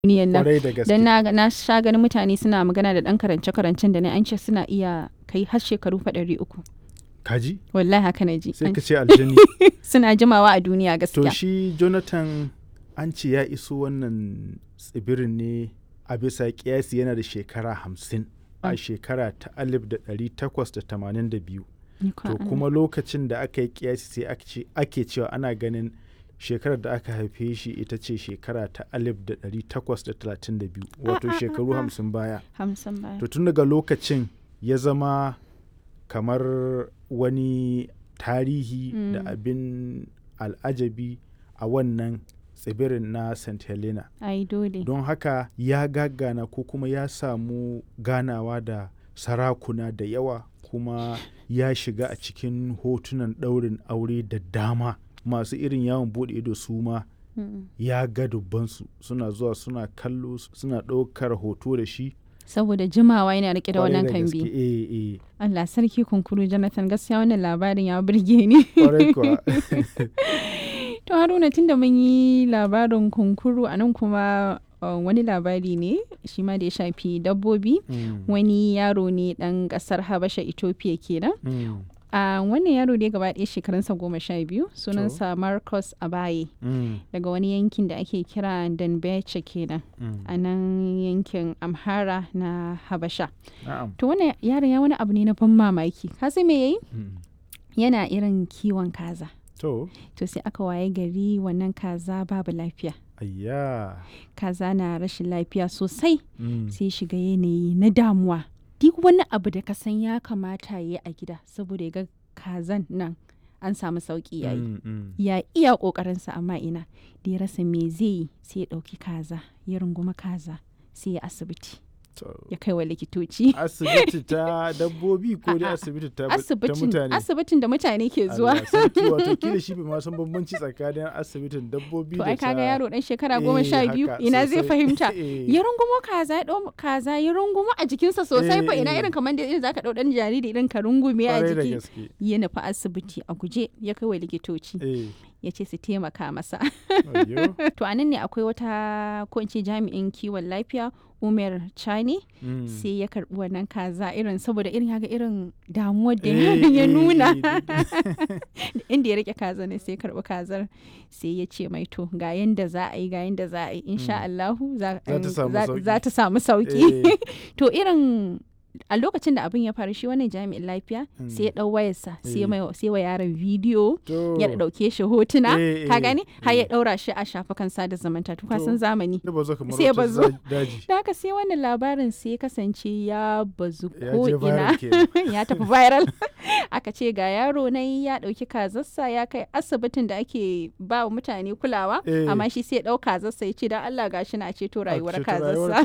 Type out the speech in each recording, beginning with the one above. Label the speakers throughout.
Speaker 1: duniyan nan.
Speaker 2: Kwarai da gaske.
Speaker 1: Dan na sha ganin mutane suna magana da ɗan karance-karancen da na an ce suna iya kai har shekaru 300.
Speaker 2: Kaji?
Speaker 1: Wallahi haka na ji.
Speaker 2: Sai ka ce aljani.
Speaker 1: Suna jimawa a duniya
Speaker 2: To
Speaker 1: gaskiya.
Speaker 2: shi Jonathan an ce ya iso wannan tsibirin ne a bisa kiyasi yana da shekara 50 a shekara ta 1882. To kuma lokacin da aka yi kiyasi sai ake cewa ana ganin shekarar da aka haife shi ita ce shekara ta 1832 wato shekaru 50 baya.
Speaker 1: 50 baya.
Speaker 2: To tun daga lokacin ya zama kamar wani tarihi da abin al'ajabi a wannan tsibirin na St. Helena.
Speaker 1: Ai dole.
Speaker 2: Don haka ya gagana ko kuma ya samu ganawa da sarakuna da yawa kuma ya shiga a cikin hotunan ɗaurin aure da dama masu irin yawon buɗe ido su ma ya ga dubbansu suna zuwa suna kallo suna ɗaukar hoto da shi.
Speaker 1: Saboda jimawa yana rike da wannan
Speaker 2: Kwarai da
Speaker 1: kambi.
Speaker 2: gaske,
Speaker 1: Allah sarki kunkuru Jonathan, gaskiya wannan labarin ya burge ni.
Speaker 2: Kwarai kuwa.
Speaker 1: To Haruna, tunda mun yi labarin kunkuru a nan kuma wani labari ne shi ma da ya shafi dabbobi. Wani yaro ne ɗan ƙasar Habasha Ethiopia kenan. Wannan yaro dai gaba ɗaya shekarunsa 12, sunansa Marcus Abaye, daga wani yankin da ake kira Danbeche kenan a nan yankin Amhara na Habasha. To wannan yaron ya wani abu ne na ban mamaki. Ka san me yayi? Yana irin kiwon kaza. To sai aka waye gari wannan kaza babu lafiya.
Speaker 2: Ayya.
Speaker 1: Kaza na rashin lafiya sosai. Sai shiga yanayi na damuwa. Duk wani abu da ka san ya kamata ya yi a gida saboda ya ga kazan nan an samu sauki ya yi. Ya iya ƙoƙarinsa amma ina da ya rasa me zai yi sai ya ɗauki kaza ya runguma kaza sai ya asibiti. Ya kai wa likitoci.
Speaker 2: Asibiti ta dabbobi ko dai asibiti ta mutane?
Speaker 1: Asibitin da mutane ke zuwa.
Speaker 2: Allah sarki, wato kila shi bai ma san bambanci tsakanin asibitin dabbobi da ta...
Speaker 1: To ai kaga yaro dan shekara 12 ina zai fahimta. Ya rungumo kaza ya ɗau kaza ya rungumo a jikinsa sosai fa ina irin kamar da irin zaka ɗau ɗan jariri irin ka rungume a jiki. Ya nufi asibiti a guje ya kai wa likitoci. Ya ce su taimaka masa. To anan ne akwai wata ko in ce jami'in kiwon lafiya Umar Chani sai ya karbi wannan kaza irin saboda irin haka irin damuwar da ya nuna inda ya rike kaza ne sai ya karbi kazar sai ya ce mai to ga yanda za a yi insha Allahu za ta samu sauki. To irin a lokacin da abin ya faru shi wannan jami'in lafiya sai ya dau wayarsa sai wa yaron bidiyo ya dauke shi hotuna ka gani har ya daura shi a shafukan sada zumunta to kasan zamani sai ya bazu da haka sai wannan labarin sai ya kasance ya bazu ko ina ya tafi viral aka ce ga yaro nan ya dauki kazarsa ya kai asibitin da ake ba wa mutane kulawa amma shi sai ya dau kazarsa ya ce dan Allah gashi na ceto rayuwar kazarsa.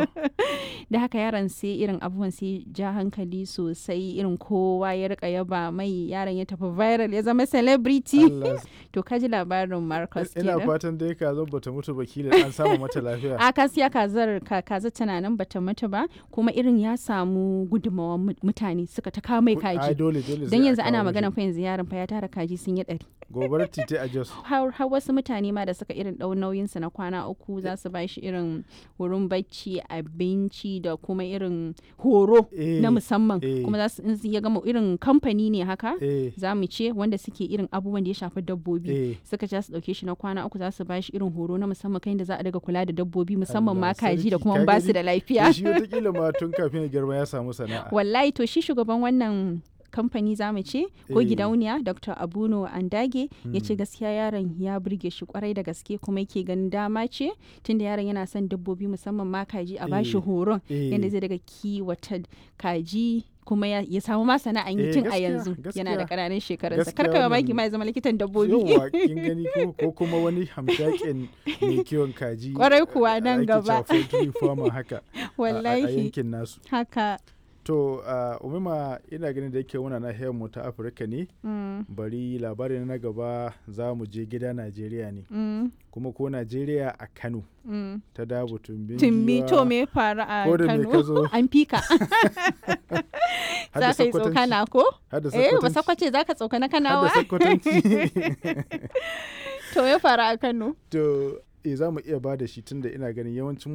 Speaker 1: Da haka yaron sai irin abubuwan sai ja hankali sosai irin kowa ya rika yaba mai yaron ya tafi viral ya zama celebrity. To kaji labarin Marcus kenan.
Speaker 2: Ina fatan dai kazar bata mutu ba kila an samu mata lafiya.
Speaker 1: A kasiya kazar tana nan bata mutu ba kuma irin ya samu gudunmawar mutane suka ta kawo mai kaji. Dan yanzu ana magana fa yanzu yaron fa ya tara kaji sun yi 100.
Speaker 2: Gobarar titi a Jos.
Speaker 1: Har wasu mutane ma da suka irin ɗau nauyinsa na kwana 3 za su ba shi irin wurin bacci, abinci da kuma irin horo na musamman. Kuma za su ya gama irin kamfani ne haka za mu ce wanda suke irin abubuwan da ya shafi dabbobi. Suka ce su ɗauke shi na kwana 3 za su ba shi irin horo na musamman kai da za a daga kula da dabbobi musamman ma kaji da kuma ba su da lafiya.
Speaker 2: Shi wataƙila ma tun kafin ya girma ya samu sana'a.
Speaker 1: Wallahi to shi shugaban wannan kamfani za mu ce ko gidauniya Dr. Abuno Andage ya ce gaskiya yaron ya burge shi kwarai da gaske kuma yake ganin dama ce tunda yaron yana son dabbobi musamman ma kaji a bashi horon yadda zai daga kiwata kaji kuma ya samu ma sana'an yi tun a yanzu yana da ƙananan shekarunsa karka mamaki ma ya zama likitan dabbobi.
Speaker 2: Yawwa kin gani ko kuma wani hamshakin mai kiwon kaji
Speaker 1: kwarai kuwa nan gaba
Speaker 2: haka
Speaker 1: wallahi
Speaker 2: a yankin nasu
Speaker 1: haka.
Speaker 2: To Umima ina ganin da yake muna nahiyar mu ta Afirka ne bari labarin na gaba za mu je gida Najeriya ne kuma ko Najeriya a Kano ta Dabo
Speaker 1: Tumbi to me faru a Kano an fika za ka yi tsokana ko? Ba sakwace za ka tsokana Kanawa?
Speaker 2: Hada sakwatanci.
Speaker 1: To me faru a Kano?
Speaker 2: To za mu iya ba da shi tunda ina ganin yawancin